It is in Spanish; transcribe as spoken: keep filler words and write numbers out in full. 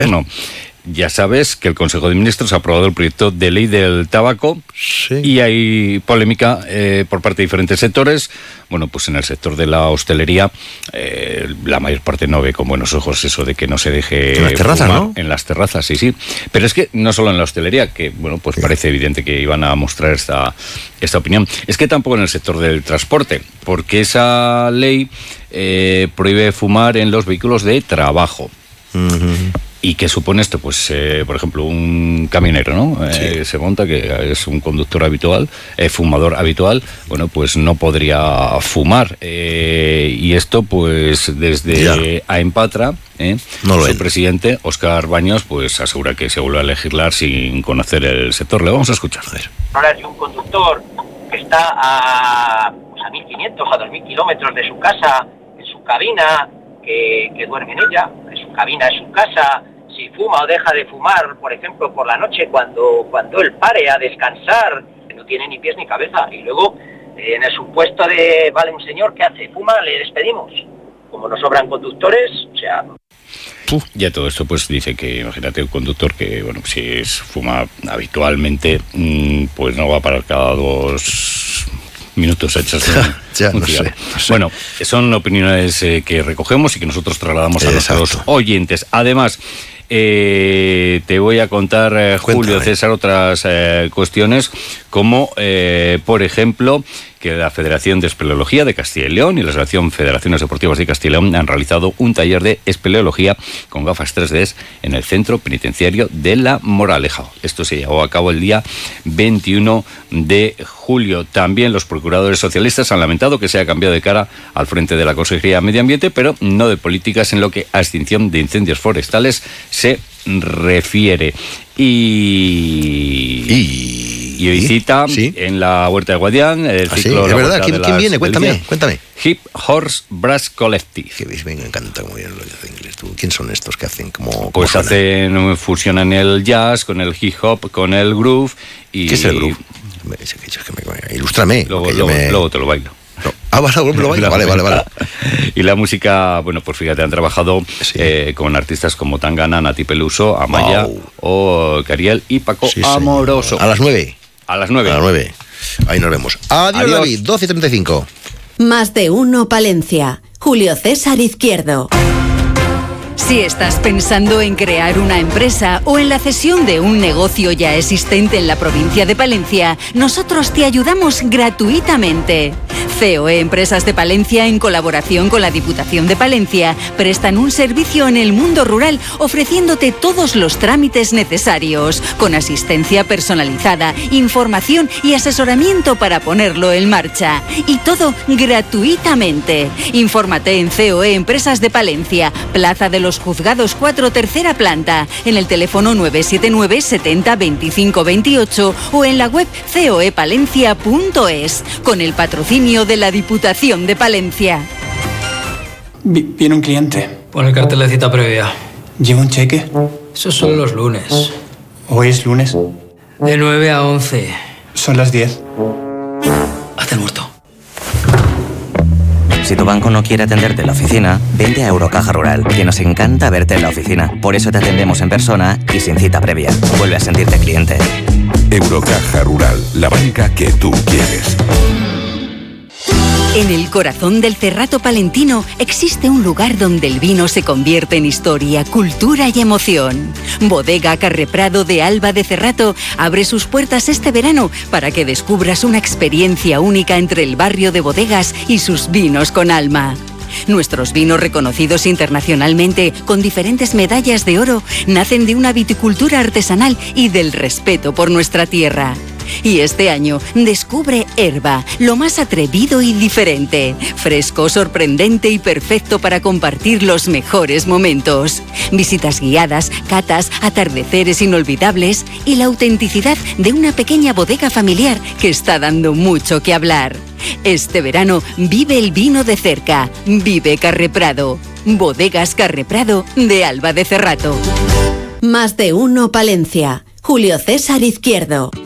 No. Ya sabes que el Consejo de Ministros ha aprobado el proyecto de ley del tabaco, sí. Y hay polémica eh, por parte de diferentes sectores. Bueno, pues en el sector de la hostelería eh, la mayor parte no ve con buenos ojos eso de que no se deje en las terrazas, fumar, ¿no? En las terrazas, sí, sí. Pero es que no solo en la hostelería, que bueno, pues sí. Parece evidente que iban a mostrar esta, esta opinión. Es que tampoco en el sector del transporte, porque esa ley eh, prohíbe fumar en los vehículos de trabajo. Uh-huh. ¿Y qué supone esto? Pues, eh, por ejemplo, un camionero, ¿no? Eh, sí. Se monta, que es un conductor habitual, eh, fumador habitual, bueno, pues no podría fumar. Eh, y esto, pues, desde ya. AEMPATRA, eh, no su es. presidente, Óscar Baños, pues asegura que se vuelve a legislar sin conocer el sector. Le vamos a escuchar. A ver. Ahora hay un conductor que está a, pues, a mil quinientos, a dos mil kilómetros de su casa, en su cabina, que, que duerme en ella, en su cabina, en su casa. Si fuma o deja de fumar, por ejemplo, por la noche, cuando, cuando él pare a descansar, que no tiene ni pies ni cabeza. Y luego, eh, en el supuesto de, vale, un señor que hace, fuma, le despedimos. Como nos sobran conductores, o sea... Uf, ya todo esto, pues dice que, imagínate, un conductor que, bueno, si es, fuma habitualmente, mmm, pues no va a parar cada dos... minutos hechos un, ya, un no sé, no sé. Bueno, son opiniones eh, que recogemos y que nosotros trasladamos a Exacto. nuestros oyentes. Además, eh, te voy a contar, eh, Julio César, otras eh, cuestiones, como, eh, por ejemplo, que la Federación de Espeleología de Castilla y León y la Asociación Federaciones Deportivas de Castilla y León han realizado un taller de espeleología con gafas tres D en el Centro Penitenciario de La Moraleja. Esto se llevó a cabo el día veintiuno de julio. También los procuradores socialistas han lamentado que se haya cambiado de cara al frente de la Consejería de Medio Ambiente, pero no de políticas en lo que a extinción de incendios forestales se refiere. Y... y... Y hoy cita ¿Sí? en la Huerta de Guadián el ¿Ah, ciclo... Sí? ¿Es verdad? ¿Quién, ¿quién viene? Cuéntame, cuéntame. Hip Horse Brass Collective. Que veis, me encanta muy bien lo de inglés. ¿Tú? ¿Quién son estos que hacen como...? Pues como hacen, fusionan el jazz con el hip hop, con el groove y... ¿Qué es el groove? Ilústrame. Luego, luego, me... luego te lo bailo. No. Ah, vas a lo bailo. Vale, vale, vale. Y la música, bueno, pues fíjate, han trabajado sí. eh, con artistas como Tangana, Nati Peluso, Amaya wow. o Cariel y Paco sí, Amoroso. A las nueve. A las nueve. A las nueve. Ahí nos vemos. Adiós, Adiós. David, doce y treinta y cinco. Más de uno Palencia. Julio César Izquierdo. Si estás pensando en crear una empresa o en la cesión de un negocio ya existente en la provincia de Palencia, nosotros te ayudamos gratuitamente. C O E Empresas de Palencia, en colaboración con la Diputación de Palencia, prestan un servicio en el mundo rural ofreciéndote todos los trámites necesarios, con asistencia personalizada, información y asesoramiento para ponerlo en marcha. Y todo gratuitamente. Infórmate en C O E Empresas de Palencia, Plaza de los Juzgados cuatro, tercera planta, en el teléfono nueve siete nueve setenta veinticinco veintiocho o en la web coepalencia punto es, con el patrocinio de la Diputación de Palencia. Viene un cliente. Pon el cartel de cita previa. ¿Lleva un cheque? Esos son los lunes. ¿Hoy es lunes? De nueve a once. Son las diez. Haz el muerto. Si tu banco no quiere atenderte en la oficina, vente a Eurocaja Rural, que nos encanta verte en la oficina. Por eso te atendemos en persona y sin cita previa. Vuelve a sentirte cliente. Eurocaja Rural, la banca que tú quieres. En el corazón del Cerrato palentino existe un lugar donde el vino se convierte en historia, cultura y emoción. Bodega Carreprado de Alba de Cerrato abre sus puertas este verano para que descubras una experiencia única entre el barrio de bodegas y sus vinos con alma. Nuestros vinos, reconocidos internacionalmente con diferentes medallas de oro, nacen de una viticultura artesanal y del respeto por nuestra tierra. Y este año descubre Herba, lo más atrevido y diferente, fresco, sorprendente y perfecto para compartir los mejores momentos. Visitas guiadas, catas, atardeceres inolvidables y la autenticidad de una pequeña bodega familiar que está dando mucho que hablar. Este verano vive el vino de cerca. Vive Carreprado. Bodegas Carreprado de Alba de Cerrato. Más de uno Palencia. Julio César Izquierdo.